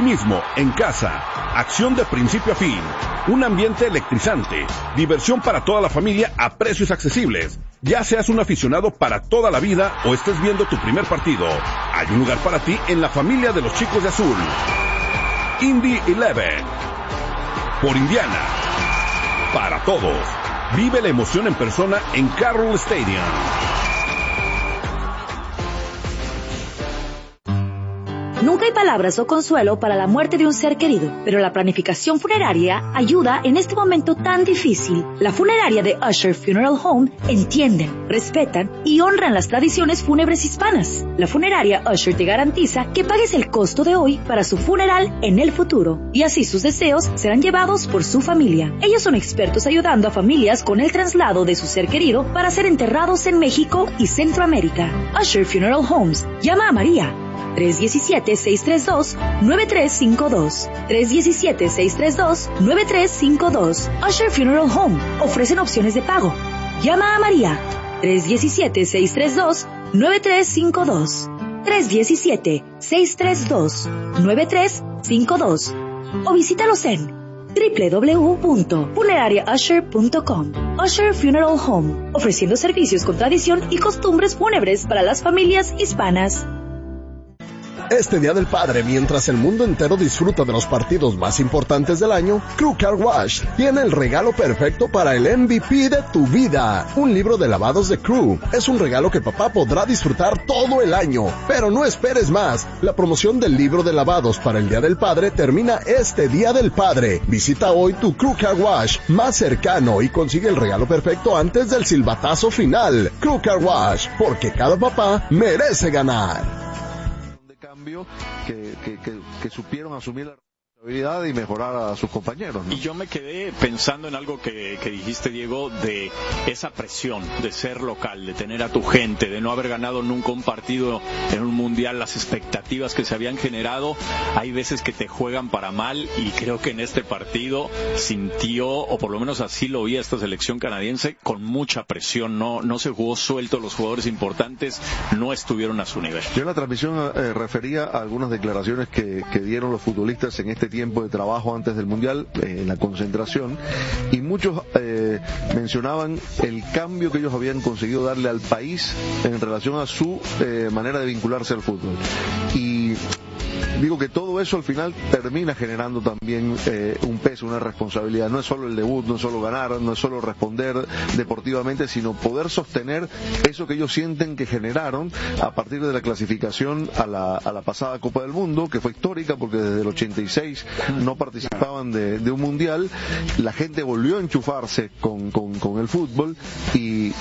mismo, en casa. Acción de principio a fin. Un ambiente electrizante. Diversión para toda la familia a precios accesibles. Ya seas un aficionado para toda la vida o estés viendo tu primer partido, hay un lugar para ti en la familia de los chicos de azul. Indy 11. Por Indiana. Para todos. Vive la emoción en persona en Carroll Stadium. Nunca hay palabras o consuelo para la muerte de un ser querido, pero la planificación funeraria ayuda en este momento tan difícil. La funeraria de Usher Funeral Home entienden, respetan y honran las tradiciones fúnebres hispanas. La funeraria Usher te garantiza que pagues el costo de hoy para su funeral en el futuro, y así sus deseos serán llevados por su familia. Ellos son expertos ayudando a familias con el traslado de su ser querido para ser enterrados en México y Centroamérica. Usher Funeral Homes. Llama a María. 317-632-9352. 317-632-9352. Usher Funeral Home. Ofrecen opciones de pago. Llama a María. 317-632-9352. 317-632-9352. O visítalos en www.funerariausher.com. Usher Funeral Home. Ofreciendo servicios con tradición y costumbres fúnebres para las familias hispanas. Este Día del Padre, mientras el mundo entero disfruta de los partidos más importantes del año, Crew Car Wash tiene el regalo perfecto para el MVP de tu vida. Un libro de lavados de Crew. Es un regalo que papá podrá disfrutar todo el año. Pero no esperes más. La promoción del libro de lavados para el Día del Padre termina este Día del Padre. Visita hoy tu Crew Car Wash más cercano y consigue el regalo perfecto antes del silbatazo final. Crew Car Wash, porque cada papá merece ganar. Que supieron asumir la responsabilidad y mejorar a sus compañeros, ¿no? Y yo me quedé pensando en algo que dijiste, Diego, de esa presión de ser local, de tener a tu gente, de no haber ganado nunca un partido en un mundial, las expectativas que se habían generado, hay veces que te juegan para mal, y creo que en este partido sintió, o por lo menos así lo vi a esta selección canadiense, con mucha presión. No se jugó suelto, los jugadores importantes no estuvieron a su nivel. Yo en la transmisión refería a algunas declaraciones que dieron los futbolistas en este tiempo de trabajo antes del Mundial, en la concentración, y muchos mencionaban el cambio que ellos habían conseguido darle al país en relación a su manera de vincularse al fútbol. Y digo que todo eso al final termina generando también un peso, una responsabilidad. No es solo el debut, no es solo ganar, no es solo responder deportivamente, sino poder sostener eso que ellos sienten que generaron a partir de la clasificación a la pasada Copa del Mundo, que fue histórica porque desde el 86 no participaban de un mundial. La gente volvió a enchufarse con el fútbol, y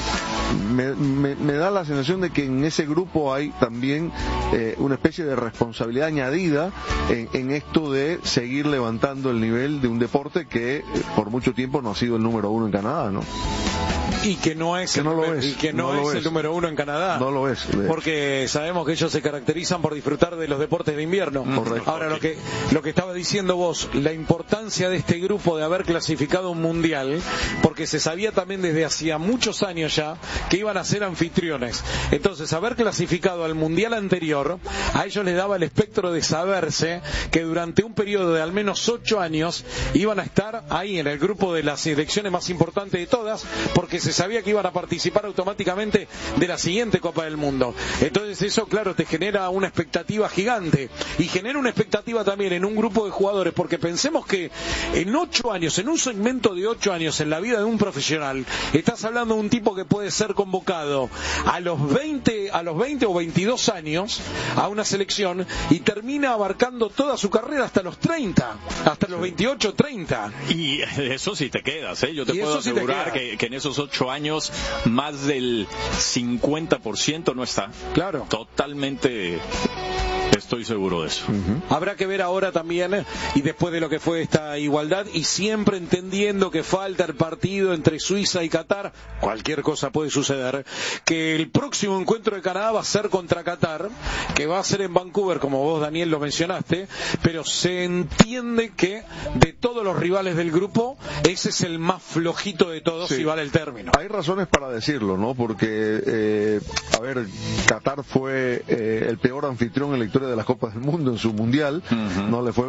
me da la sensación de que en ese grupo hay también una especie de responsabilidad añadida en esto de seguir levantando el nivel de un deporte que por mucho tiempo no ha sido el número uno en Canadá, ¿no? Y que no es el número uno en Canadá. No lo es. Porque sabemos que ellos se caracterizan por disfrutar de los deportes de invierno. Correcto. Ahora, lo que estaba diciendo vos, la importancia de este grupo de haber clasificado un mundial, porque se sabía también desde hacía muchos años ya que iban a ser anfitriones. Entonces, haber clasificado al mundial anterior, a ellos les daba el espectro de saberse que durante un periodo de al menos 8 años iban a estar ahí en el grupo de las selecciones más importantes de todas, porque se sabía que iban a participar automáticamente de la siguiente Copa del Mundo. Entonces eso, claro, te genera una expectativa gigante, y genera una expectativa también en un grupo de jugadores, porque pensemos que en 8 años, en un segmento de 8 años en la vida de un profesional, estás hablando de un tipo que puede ser convocado a los 20 o 22 años a una selección, y termina abarcando toda su carrera hasta los 30, hasta los 28, 30. Y eso sí te quedas, ¿eh? Yo te puedo asegurar que en esos 8 años más del 50% no está. Claro. Totalmente. Estoy seguro de eso. Habrá que ver ahora también, y después de lo que fue esta igualdad, y siempre entendiendo que falta el partido entre Suiza y Qatar, cualquier cosa puede suceder, que el próximo encuentro de Canadá va a ser contra Qatar, que va a ser en Vancouver, como vos, Daniel, lo mencionaste, pero se entiende que de todos los rivales del grupo, ese es el más flojito de todos, si vale el término. Hay razones para decirlo, ¿no? Porque, Qatar fue el peor anfitrión en la historia de las Copas del Mundo en su mundial, no le fue